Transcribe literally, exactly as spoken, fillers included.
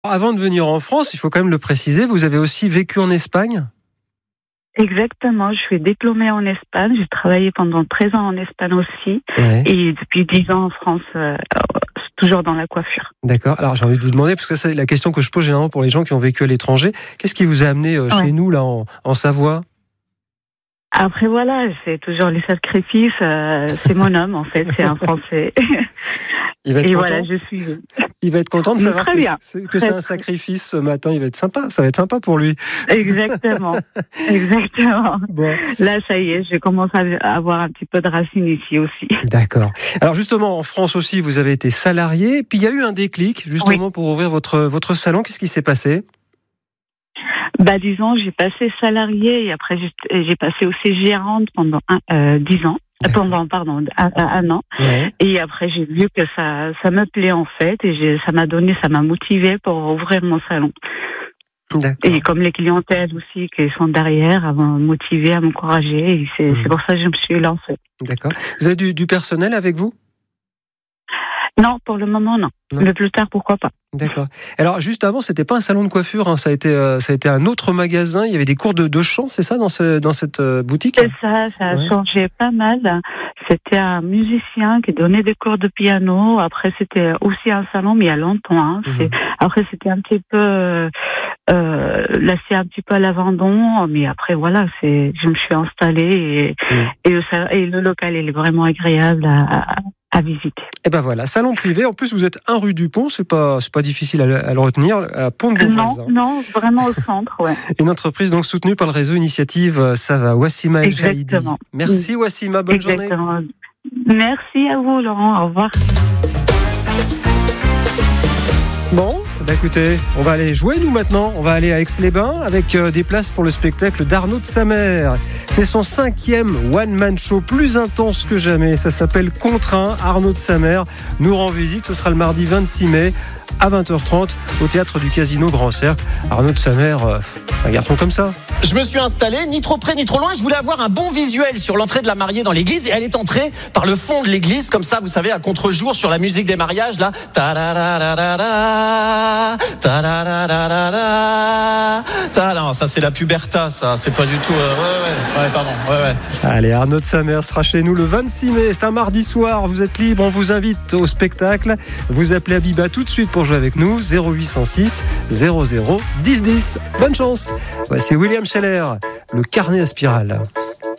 Avant de venir en France, il faut quand même le préciser, vous avez aussi vécu en Espagne ? Exactement, je suis diplômée en Espagne, j'ai travaillé pendant treize ans en Espagne aussi, Ouais. et depuis dix ans en France, euh, toujours dans la coiffure. D'accord, alors j'ai envie de vous demander, parce que c'est la question que je pose généralement pour les gens qui ont vécu à l'étranger, qu'est-ce qui vous a amené euh, chez Ouais. nous, là, en, en Savoie ? Après voilà, c'est toujours les sacrifices, euh, c'est mon homme en fait, c'est un Français. Il va être Et content. voilà, je suis... Il va être content de savoir Très que bien. c'est, que c'est un sacrifice ce matin, il va être sympa, ça va être sympa pour lui. Exactement, exactement. Bon. Là, ça y est, je commence à avoir un petit peu de racines ici aussi. D'accord. Alors justement, en France aussi, vous avez été salarié, puis il y a eu un déclic, justement, oui. pour ouvrir votre, votre salon. Qu'est-ce qui s'est passé ? Bah, disons, j'ai passé salarié et après j'ai, j'ai passé aussi gérante pendant un, euh, dix ans. D'accord. Pendant, pardon, un, un an. Ouais. Et après, j'ai vu que ça, ça me plaît en fait, et j'ai, ça m'a donné, ça m'a motivé pour ouvrir mon salon. D'accord. Et comme les clientèles aussi qui sont derrière, à me motiver, à m'encourager, et c'est, mmh. c'est pour ça que je me suis lancée. D'accord. Vous avez du, du personnel avec vous ? Non, pour le moment, non. non. Mais plus tard, pourquoi pas. D'accord. Alors, juste avant, c'était pas un salon de coiffure, hein, ça a été, euh, ça a été un autre magasin. Il y avait des cours de, de chant, c'est ça, dans, ce, dans cette euh, boutique ? C'est ça, ça a ouais. changé pas mal. C'était un musicien qui donnait des cours de piano. Après, c'était aussi un salon, mais il y a longtemps. Hein. Mmh. C'est, après, c'était un petit peu... Euh, euh, là, c'est un petit peu à l'abandon. Mais après, voilà, c'est, je me suis installée et, mmh. et, le, et le local, il est vraiment agréable à... à à visiter. Et ben voilà, salon privé. En plus, vous êtes un rue du Pont, c'est pas c'est pas difficile à le, à le retenir, à Pont-de-Beauvoisin. Non, non, vraiment au centre, ouais. Une entreprise donc soutenue par le réseau Initiative Ça va. Wassima El Jaïdi. Merci Wassima, bonne Exactement. journée. Merci à vous Laurent, au revoir. Bon, bah écoutez, on va aller jouer nous maintenant. On va aller à Aix-les-Bains avec euh, des places pour le spectacle d'Arnaud de Samer. C'est son cinquième one-man show, plus intense que jamais. Ça s'appelle Contraint. Arnaud de Samer nous rend visite. Ce sera le mardi vingt-six mai à vingt heures trente au théâtre du Casino Grand Cercle. Arnaud de Samer, euh, un garçon comme ça. Je me suis installé, ni trop près ni trop loin. Je voulais avoir un bon visuel sur l'entrée de la mariée dans l'église, et elle est entrée par le fond de l'église, comme ça, vous savez, à contre-jour, sur la musique des mariages, là. Ta-da-da-da-da-da, ta-da-da-da-da-da, ta. Non, ça c'est la puberta, ça. C'est pas du tout. Euh... Ouais, ouais, ouais, pardon. Ouais, ouais. Allez, Arnaud de Samer sera chez nous le vingt-six mai. C'est un mardi soir. Vous êtes libre. On vous invite au spectacle. Vous appelez Abiba tout de suite pour jouer avec nous. zéro huit cent six zéro zéro dix dix. Bonne chance. Voici William Scheller, le carnet à spirale.